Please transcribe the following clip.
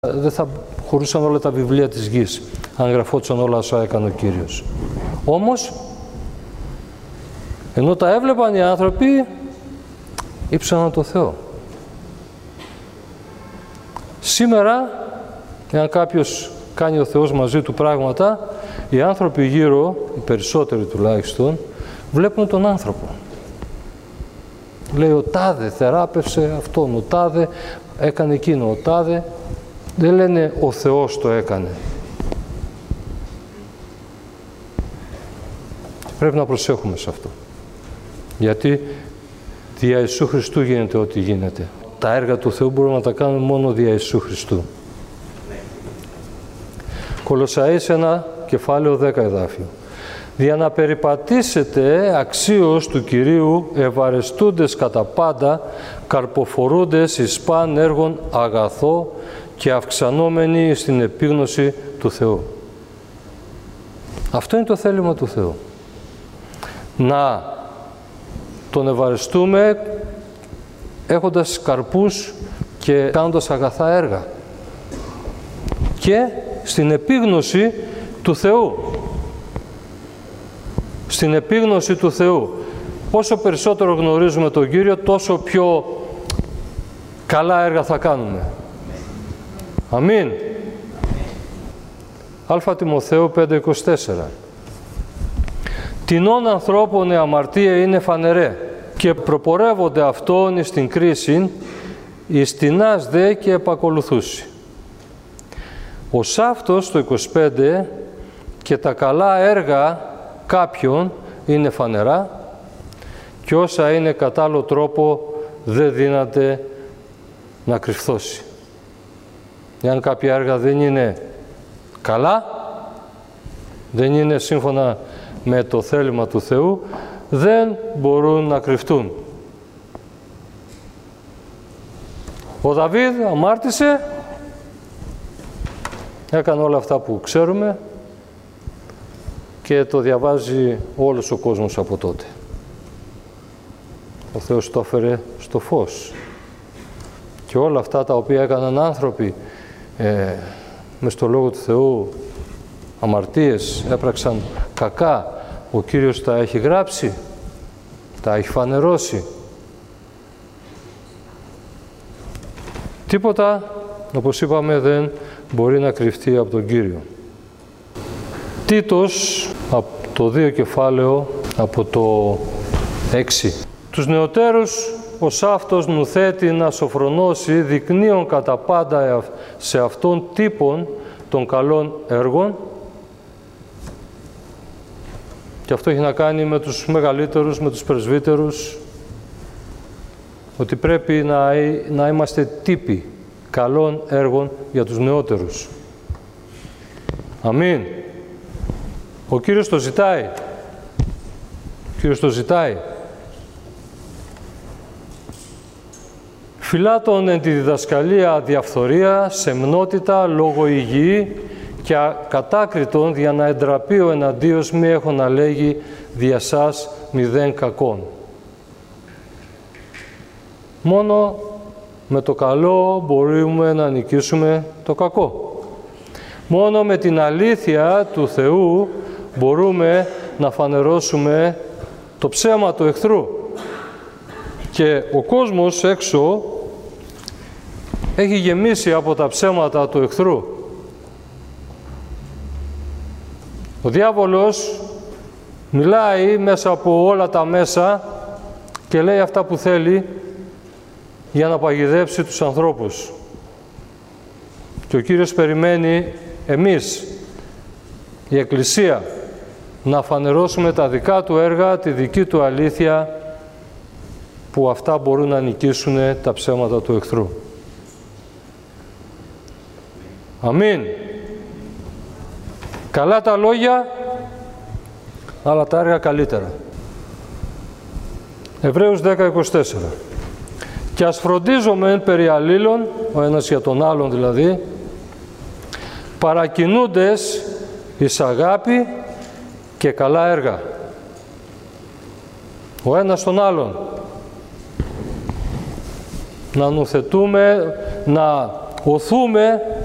Δεν θα χωρούσαν όλα τα βιβλία της γης, αν γραφόντουσαν όλα όσα έκανε ο Κύριος. Όμως, ενώ τα έβλεπαν οι άνθρωποι, ύψαναν το Θεό. Σήμερα, εάν κάποιος κάνει ο Θεός μαζί του πράγματα, οι άνθρωποι γύρω, οι περισσότεροι τουλάχιστον, βλέπουν τον άνθρωπο. Λέει ο τάδε θεράπευσε αυτόν, ο τάδε έκανε εκείνο, ο τάδε. Δεν λένε ο Θεός το έκανε. Πρέπει να προσέχουμε σε αυτό. Γιατί δια Ιησού Χριστού γίνεται ό,τι γίνεται. Τα έργα του Θεού μπορούμε να τα κάνουμε μόνο δια Ιησού Χριστού. Κολοσσαείς 1, κεφάλαιο 10 εδάφιο. Δια να περιπατήσετε αξίως του Κυρίου, ευαρεστούντες κατά πάντα, καρποφορούντες εις παν έργων αγαθό και αυξανόμενοι στην επίγνωση του Θεού. Αυτό είναι το θέλημα του Θεού. Να τον ευαρεστούμε έχοντας καρπούς και κάνοντας αγαθά έργα. Και στην επίγνωση του Θεού. Στην επίγνωση του Θεού. Όσο περισσότερο γνωρίζουμε τον Κύριο, τόσο πιο καλά έργα θα κάνουμε. Αμήν. Α Τιμοθέου 5:24. Τινών ανθρώπων η αμαρτία είναι φανερέ και προπορεύονται αυτόν εις την κρίση, εις τινάς δε και επακολουθούσι. Ο σάφτος το 25 και τα καλά έργα κάποιον είναι φανερά και όσα είναι κατά άλλο τρόπο δεν δύναται να κρυφθώσει. Εάν κάποια έργα δεν είναι καλά, δεν είναι σύμφωνα με το θέλημα του Θεού, δεν μπορούν να κρυφτούν. Ο Δαβίδ αμάρτησε, έκανε όλα αυτά που ξέρουμε και το διαβάζει όλος ο κόσμος από τότε. Ο Θεός το έφερε στο φως. Και όλα αυτά τα οποία έκαναν άνθρωποι μες στο Λόγο του Θεού, αμαρτίες, έπραξαν κακά, ο Κύριος τα έχει γράψει, τα έχει φανερώσει. Τίποτα, όπως είπαμε, δεν μπορεί να κρυφτεί από τον Κύριο. Τίτος, από το 2 κεφάλαιο, από το 6. Τους νεωτέρους ως αυτός νουθέτει να σοφρονώσει δεικνύων κατά πάντα σε αυτόν τύπων των καλών έργων, και αυτό έχει να κάνει με τους μεγαλύτερους, με τους πρεσβύτερους, ότι πρέπει να είμαστε τύποι καλών έργων για τους νεότερους. Αμήν. Ο Κύριος το ζητάει. Ο Κύριος το ζητάει. Φυλάτων εν τη διδασκαλία διαφθορία, σεμνότητα, λόγο υγιή και ακατάκριτον για να εντραπεί ο εναντίος μη έχω να λέγει δια σας μηδέν κακόν. Μόνο με το καλό μπορούμε να νικήσουμε το κακό. Μόνο με την αλήθεια του Θεού μπορούμε να φανερώσουμε το ψέμα του εχθρού. Και ο κόσμος έξω έχει γεμίσει από τα ψέματα του εχθρού. Ο διάβολος μιλάει μέσα από όλα τα μέσα και λέει αυτά που θέλει για να παγιδεύσει τους ανθρώπους. Και ο Κύριος περιμένει εμείς, η Εκκλησία, να φανερώσουμε τα δικά του έργα, τη δική του αλήθεια, που αυτά μπορούν να νικήσουν τα ψέματα του εχθρού. Αμήν. Καλά τα λόγια, αλλά τα έργα καλύτερα. Εβραίους 10:24. Και ας φροντίζομεν περί αλλήλων, ο ένας για τον άλλον δηλαδή, παρακινούντες εις αγάπη και καλά έργα. Ο ένας τον άλλον. Να νουθετούμε, να οθούμε